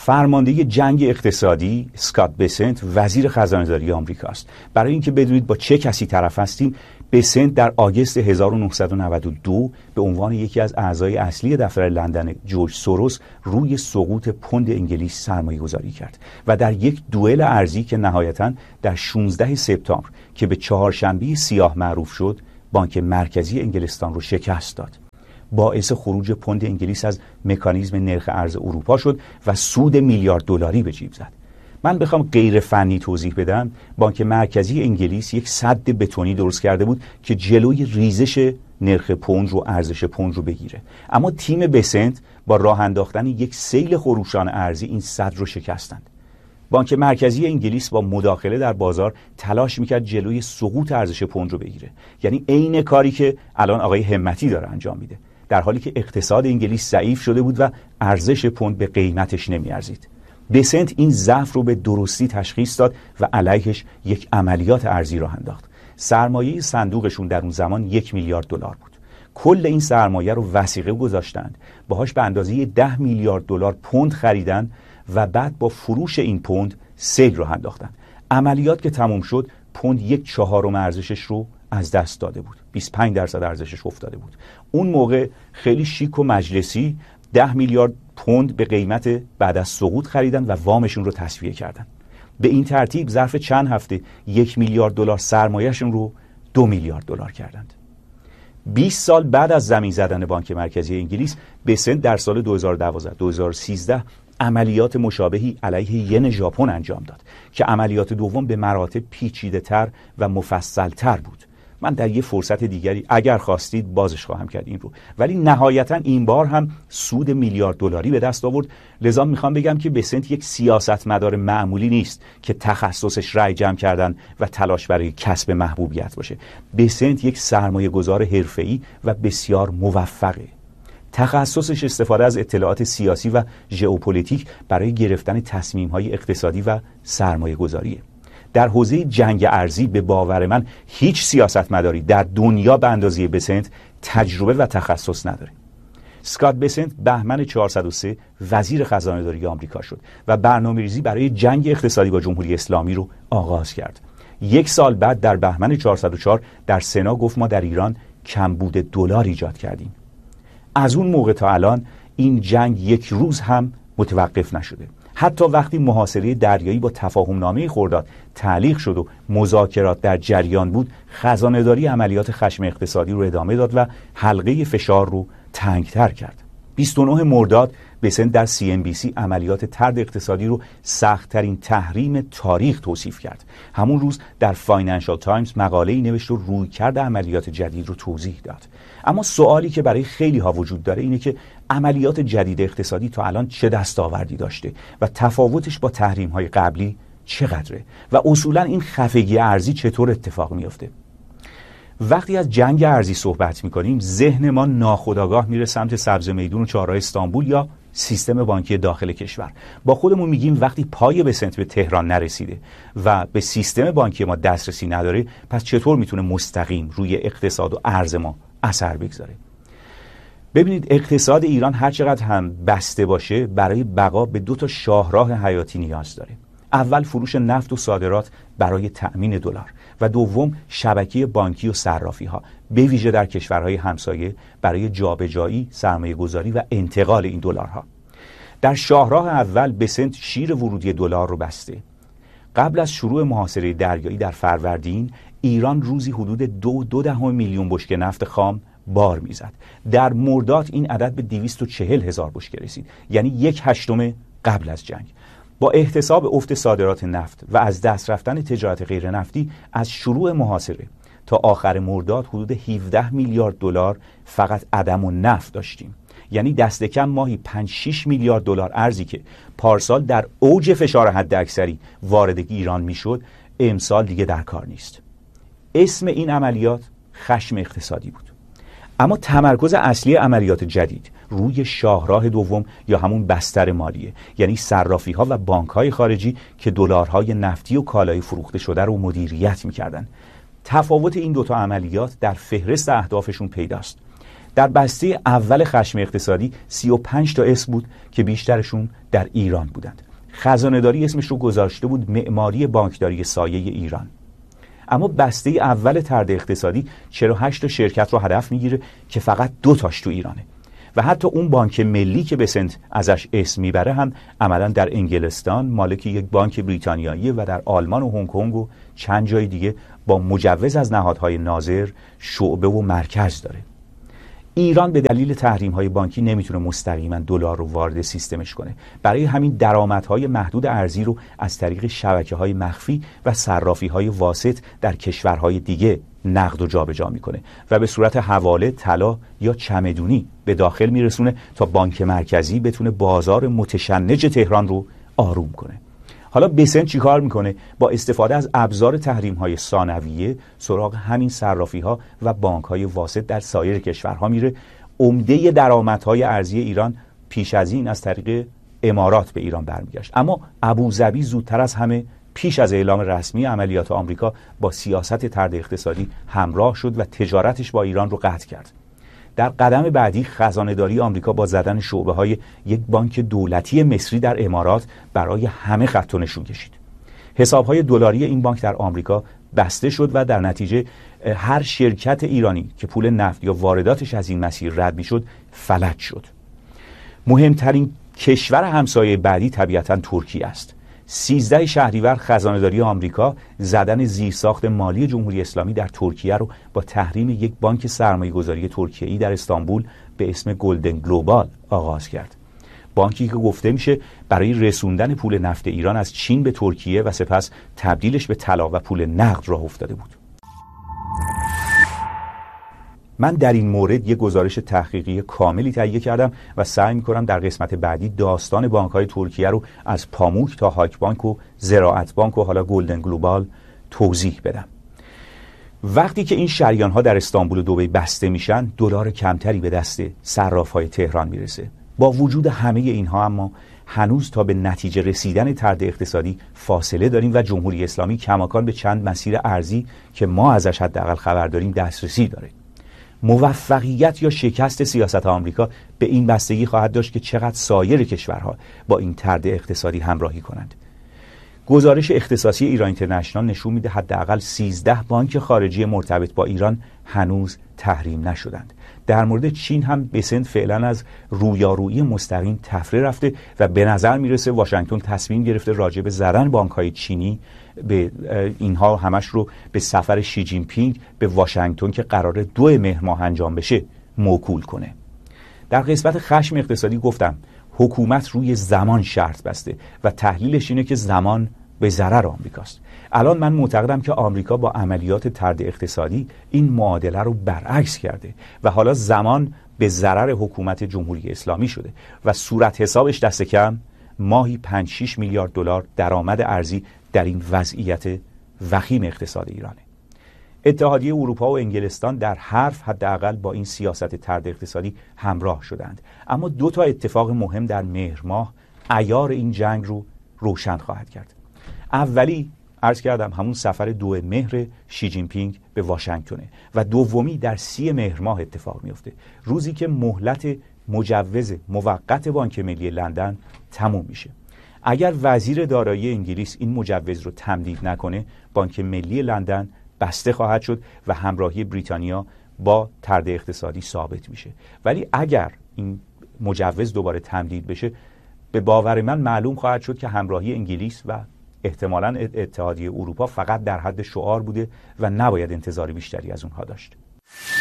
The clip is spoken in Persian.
فرمانده جنگ اقتصادی اسکات بسنت وزیر خزانه‌داری آمریکاست. برای اینکه بدونید با چه کسی طرف هستیم، بسنت در آگوست 1992 به عنوان یکی از اعضای اصلی دفتر لندن جورج سوروس روی سقوط پوند انگلیس سرمایه گذاری کرد و در یک دوئل ارزی که نهایتاً در 16 سپتامبر که به چهارشنبه سیاه معروف شد، بانک مرکزی انگلستان رو شکست داد. باعث خروج پوند انگلیس از مکانیزم نرخ ارز اروپا شد و سود میلیارد دلاری به جیب زد. من بخوام غیر فنی توضیح بدم، بانک مرکزی انگلیس یک سد بتونی درست کرده بود که جلوی ریزش نرخ پوند رو، ارزش پوند رو بگیره. اما تیم بسنت با راه انداختن یک سیل خروشان ارزی این سد رو شکستند. بانک مرکزی انگلیس با مداخله در بازار تلاش میکرد جلوی سقوط ارزش پوند رو بگیره. یعنی عین کاری که الان آقای همتی داره انجام میده، در حالی که اقتصاد انگلیس ضعیف شده بود و ارزش پوند به قیمتش نمیارزید. بسنت این ضعف رو به درستی تشخیص داد و علیهش یک عملیات ارزی راه انداخت. سرمایه صندوقشون در اون زمان 1 میلیارد دلار بود. کل این سرمایه رو وثیقه گذاشتند، باهاش به اندازه 10 میلیارد دلار پوند خریدن و بعد با فروش این پوند سیل راه انداختن. عملیات که تموم شد، پوند 1/4 ارزشش رو از دست داده بود. 25% ارزشش افتاده بود. اون موقع خیلی شیک و مجلسی 10 میلیارد پوند به قیمت بعد از سقوط خریدن و وامشون رو تسویه کردن. به این ترتیب ظرف چند هفته 1 میلیارد دلار سرمایه‌شون رو 2 میلیارد دلار کردند. 20 سال بعد از زمین زدن بانک مرکزی انگلیس، بسنت در سال 2012-2013 عملیات مشابهی علیه ین ژاپن انجام داد که عملیات دوم به مراتب پیچیده‌تر و مفصل‌تر بود. من در یه فرصت دیگری اگر خواستید بازش خواهم کرد این رو، ولی نهایتا این بار هم سود میلیارد دلاری به دست آورد. لذا میخوام بگم که بسنت یک سیاستمدار معمولی نیست که تخصصش رأی جمع کردن و تلاش برای کسب محبوبیت باشه. بسنت یک سرمایه گذار حرفه‌ای و بسیار موفقه. تخصصش استفاده از اطلاعات سیاسی و ژئوپلیتیک برای گرفتن تصمیم‌های اقتصادی و سرمایه گذاریه. در حوزه جنگ ارزی به باور من هیچ سیاستمداری در دنیا به اندازه بسنت تجربه و تخصص نداره. اسکات بسنت بهمن 403 وزیر خزانه‌داری آمریکا شد و برنامه‌ریزی برای جنگ اقتصادی با جمهوری اسلامی رو آغاز کرد. 1 سال بعد در بهمن 404 در سنا گفت ما در ایران کمبود دلار ایجاد کردیم. از اون موقع تا الان این جنگ یک روز هم متوقف نشده. حتی وقتی محاصره دریایی با تفاهمنامه خرداد تعلیق شد و مذاکرات در جریان بود، خزانه‌داری عملیات خشم اقتصادی رو ادامه داد و حلقه فشار رو تنگتر کرد. 29 مرداد بسنت در CNBC عملیات طرد اقتصادی رو سخت‌ترین تحریم تاریخ توصیف کرد. همون روز در فاینانشال تایمز مقاله‌ای نوشت و رویکرد عملیات جدید رو توضیح داد. اما سوالی که برای خیلی ها وجود داره اینه که عملیات جدید اقتصادی تا الان چه دستاوردی داشته و تفاوتش با تحریم‌های قبلی چقدره و اصولاً این خفگی ارزی چطور اتفاق میفته. وقتی از جنگ ارزی صحبت میکنیم، ذهن ما ناخودآگاه میره سمت سبز میدون و چهارراه استانبول یا سیستم بانکی داخل کشور. با خودمون میگیم وقتی پای بسنت به تهران نرسیده و به سیستم بانکی ما دسترسی نداره، پس چطور میتونه مستقیم روی اقتصاد و ارز ما اثر بگذاره؟ ببینید، اقتصاد ایران هر چقدر هم بسته باشه، برای بقا به 2 شاهراه حیاتی نیاز داره. اول فروش نفت و صادرات برای تأمین دلار و دوم شبکه بانکی و صرافی ها، به ویژه در کشورهای همسایه، برای جابجایی، سرمایه گذاری و انتقال این دلارها. در شاهراه اول بسنت شیر ورودی دلار رو بسته. قبل از شروع محاصره دریایی در فروردین، ایران روزی حدود 2.2 میلیون بشکه نفت خام بار میزد. در مرداد این عدد به 240,000 بشکه رسید، یعنی 1/8 قبل از جنگ. با احتساب افت صادرات نفت و از دست رفتن تجارت غیر نفتی، از شروع محاصره تا آخر مرداد حدود 17 میلیارد دلار فقط عدم و نفت داشتیم. یعنی دست کم ماهی 5-6 میلیارد دلار ارزی که پارسال در اوج فشار حداکثری وارد ایران میشد، امسال دیگه در کار نیست. اسم این عملیات خشم اقتصادی بود. اما تمرکز اصلی عملیات جدید روی شاهراه دوم یا همون بستر مالیه، یعنی صرافی ها و بانک های خارجی که دلارهای نفتی و کالای فروخته شده رو مدیریت میکردن. تفاوت این 2 عملیات در فهرست اهدافشون پیداست. در بسته اول خشم اقتصادی 35 تا اسم بود که بیشترشون در ایران بودند. خزانه‌داری اسمش رو گذاشته بود معماری بانکداری سایه ایران. اما بسته اول طرد اقتصادی 48 تا شرکت رو هدف میگیره که فقط 2 تاش تو ایرانه و حتی اون بانک ملی که بسنت ازش اسم میبره هم عملا در انگلستان مالک یک بانک بریتانیایی و در آلمان و هنگ کنگ و چند جای دیگه با مجوز از نهادهای ناظر شعبه و مرکز داره. ایران به دلیل تحریم‌های بانکی نمیتونه مستقیما دلار رو وارد سیستمش کنه. برای همین درآمدهای محدود ارزی رو از طریق شبکه‌های مخفی و صرافی‌های واسط در کشورهای دیگه نقد و جابجا میکنه و به صورت حواله، طلا یا چمدونی به داخل میرسونه تا بانک مرکزی بتونه بازار متشنج تهران رو آروم کنه. حالا بسنت چی کار میکنه؟ با استفاده از ابزار تحریم‌های ثانویه سراغ همین صرافی‌ها و بانک‌های واسط در سایر کشورها میره. عمده درآمدهای ارزی ایران پیش از این از طریق امارات به ایران برمیگشت، اما ابوظبی زودتر از همه پیش از اعلام رسمی عملیات آمریکا با سیاست طرد اقتصادی همراه شد و تجارتش با ایران رو قطع کرد. در قدم بعدی خزانه‌داری آمریکا با زدن شعبه‌های یک بانک دولتی مصری در امارات برای همه خط و نشون کشید. حساب‌های دلاری این بانک در آمریکا بسته شد و در نتیجه هر شرکت ایرانی که پول نفت یا وارداتش از این مسیر رد می‌شد فلج شد. مهمترین کشور همسایه بعدی طبیعتاً ترکیه است. 13 شهریور خزانه‌داری آمریکا زدن زیرساخت مالی جمهوری اسلامی در ترکیه رو با تحریم یک بانک سرمایه‌گذاری ترکیه‌ای در استانبول به اسم گلدن گلوبال آغاز کرد. بانکی که گفته میشه برای رسوندن پول نفت ایران از چین به ترکیه و سپس تبدیلش به طلا و پول نقد راه افتاده بود. من در این مورد یک گزارش تحقیقی کاملی تهیه کردم و سعی می‌کنم در قسمت بعدی داستان بانک‌های ترکیه رو از پاموک تا هاک بانک و زراعت بانک و حالا گلدن گلوبال توضیح بدم. وقتی که این شریان‌ها در استانبول و دبی بسته میشن، دلار کمتری به دست صراف‌های تهران میرسه. با وجود همه اینها اما هنوز تا به نتیجه رسیدن طرد اقتصادی فاصله داریم و جمهوری اسلامی کماکان به چند مسیر ارزی که ما ازش حداقل خبر داریم دسترسی داره. موفقیت یا شکست سیاست آمریکا به این بستگی خواهد داشت که چقدر سایر کشورها با این طرد اقتصادی همراهی کنند. گزارش اختصاصی ایران اینترنشنال نشون میده حداقل 13 بانک خارجی مرتبط با ایران هنوز تحریم نشدند. در مورد چین هم بسنت فعلا از رویارویی مستقیم تفره رفته و به نظر میرسه واشنگتن تصمیم گرفته راجع به زدن بانک‌های چینی به اینها همش رو به سفر شی جین پینگ به واشنگتن که قراره 2 مهر ماه انجام بشه موکول کنه. در قسمت خشم اقتصادی گفتم حکومت روی زمان شرط بسته و تحلیلش اینه که زمان به ضرر آمریکاست. الان من معتقدم که آمریکا با عملیات طرد اقتصادی این معادله رو برعکس کرده و حالا زمان به ضرر حکومت جمهوری اسلامی شده و صورت حسابش دست کم ماهی 5-6 میلیارد دلار درآمد ارزی در این وضعیت وخیم اقتصاد ایرانه. اتحادیه اروپا و انگلستان در حرف حداقل با این سیاست طرد اقتصادی همراه شدند، اما 2 تا اتفاق مهم در مهر ماه عیار این جنگ رو روشن خواهد کرد. اولی عرض کردم همون سفر 2 مهر شی جین پینگ به واشنگتنه و دومی در 30 مهر ماه اتفاق میفته، روزی که مهلت مجوز موقت بانک ملی لندن تموم میشه. اگر وزیر دارایی انگلیس این مجوز رو تمدید نکنه، بانک ملی لندن بسته خواهد شد و همراهی بریتانیا با طرد اقتصادی ثابت میشه. ولی اگر این مجوز دوباره تمدید بشه، به باور من معلوم خواهد شد که همراهی انگلیس و احتمالاً اتحادیه اروپا فقط در حد شعار بوده و نباید انتظار بیشتری از اونها داشت.